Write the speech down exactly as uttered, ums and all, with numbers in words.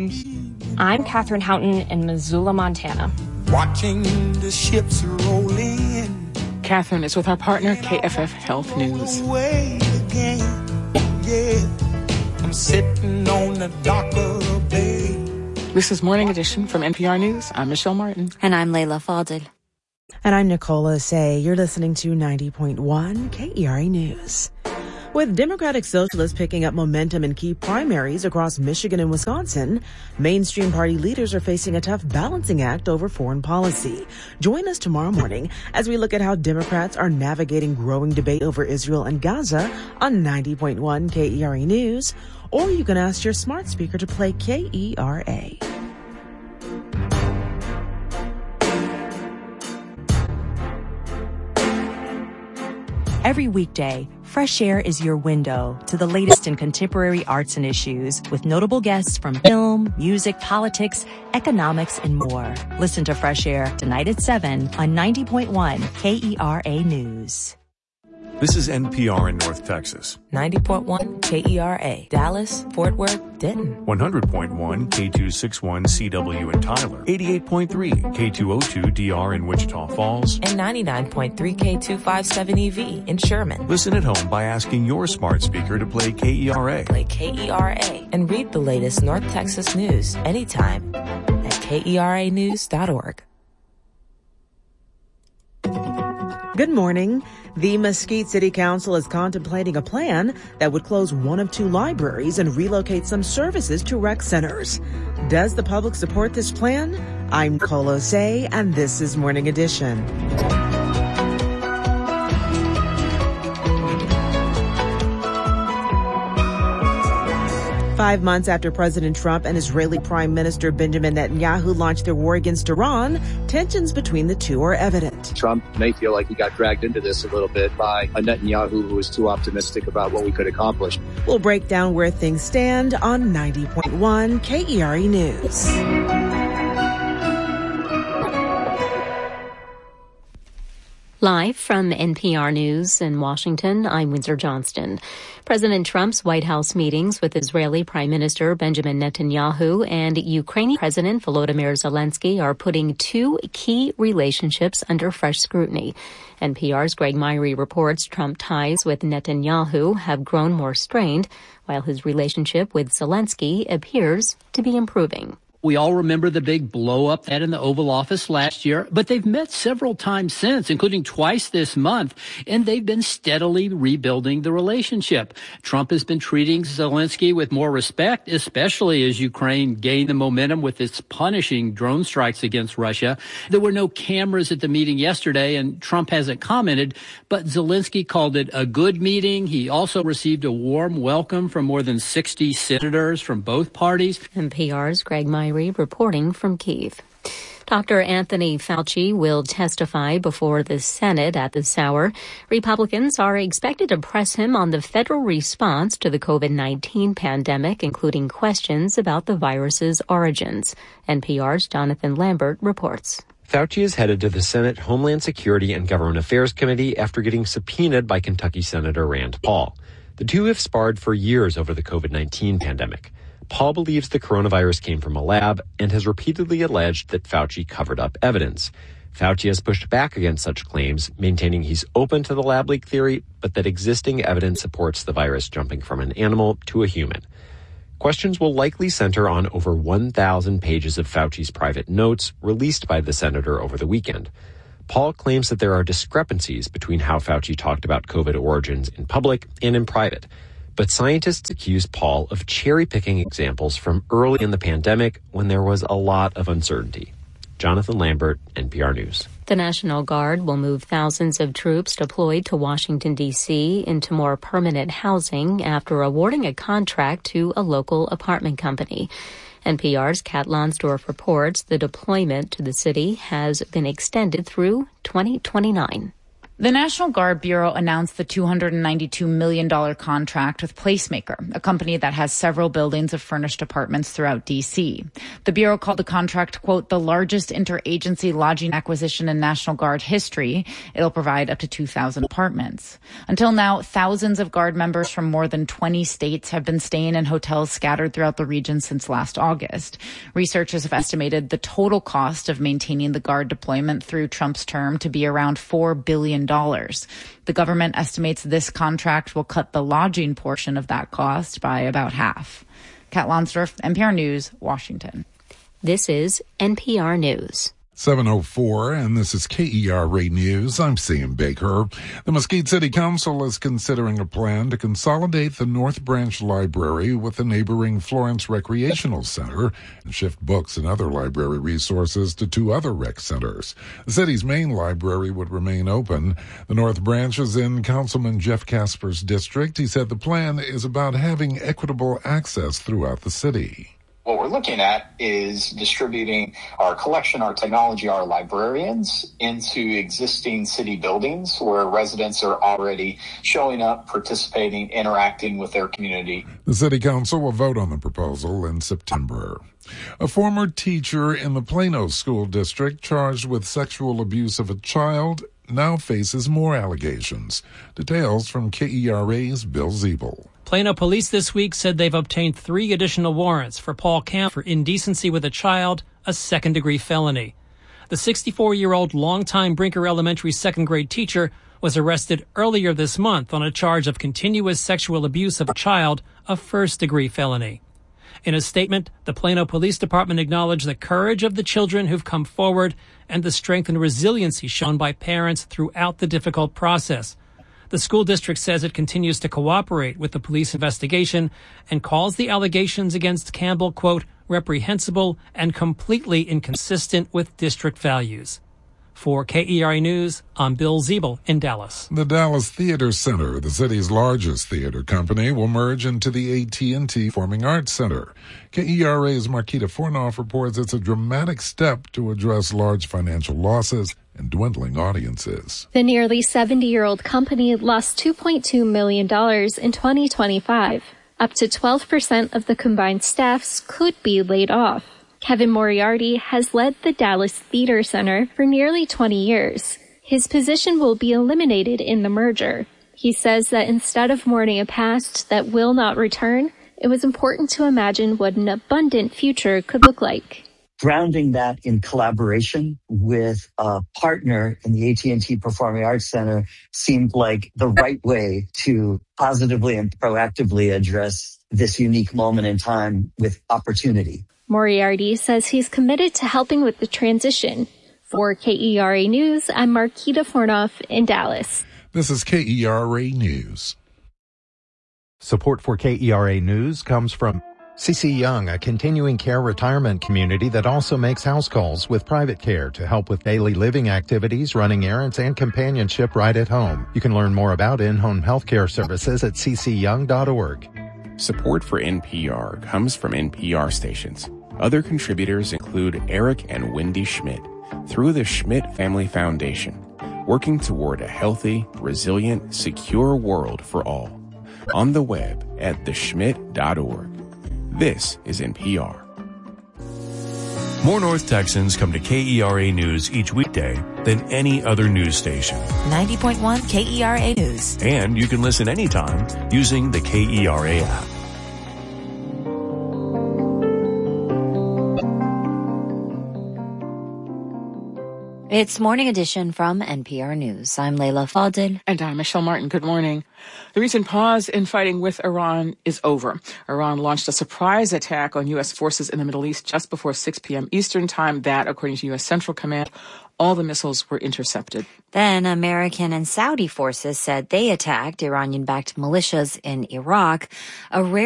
News. I'm Catherine Houghton in Missoula, Montana. Watching the ships roll in. Catherine is with our partner, K F F Health News. Yeah, I'm sitting on the dock of the bay. This is Morning Edition from N P R News. I'm Michelle Martin. And I'm Layla Fadil. And I'm Nicola Say. You're listening to ninety point one K E R A News. With Democratic Socialists picking up momentum in key primaries across Michigan and Wisconsin, mainstream party leaders are facing a tough balancing act over foreign policy. Join us tomorrow morning as we look at how Democrats are navigating growing debate over Israel and Gaza on ninety point one K E R A News, or you can ask your smart speaker to play K E R A. Every weekday, Fresh Air is your window to the latest in contemporary arts and issues with notable guests from film, music, politics, economics, and more. Listen to Fresh Air tonight at seven on ninety point one K E R A News. This is N P R in North Texas. ninety point one K E R A, Dallas, Fort Worth, Denton. one hundred point one K two sixty-one C W in Tyler. eighty-eight point three K two oh two D R in Wichita Falls. And ninety-nine point three K two fifty-seven E V in Sherman. Listen at home by asking your smart speaker to play K E R A. Play K E R A and read the latest North Texas news anytime at K E R A news dot org. Good morning. The Mesquite City Council is contemplating a plan that would close one of two libraries and relocate some services to rec centers. Does the public support this plan? I'm Nicole Osei, and this is Morning Edition. Five months after President Trump and Israeli Prime Minister Benjamin Netanyahu launched their war against Iran, tensions between the two are evident. Trump may feel like he got dragged into this a little bit by a Netanyahu who was too optimistic about what we could accomplish. We'll break down where things stand on ninety point one K E R A News. Live from N P R News in Washington, I'm Windsor Johnston. President Trump's White House meetings with Israeli Prime Minister Benjamin Netanyahu and Ukrainian President Volodymyr Zelensky are putting two key relationships under fresh scrutiny. N P R's Greg Myrie reports Trump ties with Netanyahu have grown more strained, while his relationship with Zelensky appears to be improving. We all remember the big blow-up that in the Oval Office last year, but they've met several times since, including twice this month, and they've been steadily rebuilding the relationship. Trump has been treating Zelensky with more respect, especially as Ukraine gained the momentum with its punishing drone strikes against Russia. There were no cameras at the meeting yesterday, and Trump hasn't commented, but Zelensky called it a good meeting. He also received a warm welcome from more than sixty senators from both parties. N P R's Greg Myrie reporting from Kyiv. Doctor Anthony Fauci will testify before the Senate at this hour. Republicans are expected to press him on the federal response to the COVID nineteen pandemic, including questions about the virus's origins. N P R's Jonathan Lambert reports. Fauci is headed to the Senate Homeland Security and Government Affairs Committee after getting subpoenaed by Kentucky Senator Rand Paul. The two have sparred for years over the COVID nineteen pandemic. Paul believes the coronavirus came from a lab and has repeatedly alleged that Fauci covered up evidence. Fauci has pushed back against such claims, maintaining he's open to the lab leak theory, but that existing evidence supports the virus jumping from an animal to a human. Questions will likely center on over one thousand pages of Fauci's private notes released by the senator over the weekend. Paul claims that there are discrepancies between how Fauci talked about COVID origins in public and in private. But scientists accuse Paul of cherry-picking examples from early in the pandemic when there was a lot of uncertainty. Jonathan Lambert, N P R News. The National Guard will move thousands of troops deployed to Washington, D C into more permanent housing after awarding a contract to a local apartment company. N P R's Kat Lonsdorf reports the deployment to the city has been extended through twenty twenty-nine. The National Guard Bureau announced the two hundred ninety-two million dollars contract with Placemaker, a company that has several buildings of furnished apartments throughout D C. The Bureau called the contract, quote, the largest interagency lodging acquisition in National Guard history. It'll provide up to two thousand apartments. Until now, thousands of Guard members from more than twenty states have been staying in hotels scattered throughout the region since last August. Researchers have estimated the total cost of maintaining the Guard deployment through Trump's term to be around four billion dollars. The government estimates this contract will cut the lodging portion of that cost by about half. Kat Lonsdorf, N P R News, Washington. This is N P R News. seven oh four, and this is K E R A News. I'm Sam Baker. The Mesquite City Council is considering a plan to consolidate the North Branch Library with the neighboring Florence Recreational Center and shift books and other library resources to two other rec centers. The city's main library would remain open. The North Branch is in Councilman Jeff Casper's district. He said the plan is about having equitable access throughout the city. What we're looking at is distributing our collection, our technology, our librarians into existing city buildings where residents are already showing up, participating, interacting with their community. The city council will vote on the proposal in September. A former teacher in the Plano School District charged with sexual abuse of a child now faces more allegations. Details from K E R A's Bill Ziebel. Plano police this week said they've obtained three additional warrants for Paul Camp for indecency with a child, a second-degree felony. The sixty-four-year-old longtime Brinker Elementary second-grade teacher was arrested earlier this month on a charge of continuous sexual abuse of a child, a first-degree felony. In a statement, the Plano Police Department acknowledged the courage of the children who've come forward and the strength and resiliency shown by parents throughout the difficult process. The school district says it continues to cooperate with the police investigation and calls the allegations against Campbell, quote, reprehensible and completely inconsistent with district values. For K E R A News, I'm Bill Ziebel in Dallas. The Dallas Theater Center, the city's largest theater company, will merge into the A T and T Performing Arts Center. K E R A's Marquita Fornoff reports it's a dramatic step to address large financial losses and dwindling audiences. The nearly seventy-year-old company lost two point two million dollars in twenty twenty-five. Up to twelve percent of the combined staffs could be laid off. Kevin Moriarty has led the Dallas Theater Center for nearly twenty years. His position will be eliminated in the merger. He says that instead of mourning a past that will not return, it was important to imagine what an abundant future could look like. Grounding that in collaboration with a partner in the A T and T Performing Arts Center seemed like the right way to positively and proactively address this unique moment in time with opportunity. Moriarty says he's committed to helping with the transition. For K E R A News, I'm Marquita Fornoff in Dallas. This is K E R A News. Support for K E R A News comes from C C Young, a continuing care retirement community that also makes house calls with private care to help with daily living activities, running errands, and companionship right at home. You can learn more about in-home healthcare services at c c young dot org. Support for N P R comes from N P R stations. Other contributors include Eric and Wendy Schmidt through the Schmidt Family Foundation, working toward a healthy, resilient, secure world for all. On the web at the schmidt dot org. This is N P R. More North Texans come to K E R A News each weekday than any other news station. ninety point one K E R A News. And you can listen anytime using the K E R A app. It's Morning Edition from N P R News. I'm Leila Fadel. And I'm Michelle Martin. Good morning. The recent pause in fighting with Iran is over. Iran launched a surprise attack on U S forces in the Middle East just before six p.m. Eastern Time. That, according to U S Central Command, all the missiles were intercepted. Then American and Saudi forces said they attacked Iranian-backed militias in Iraq. A rare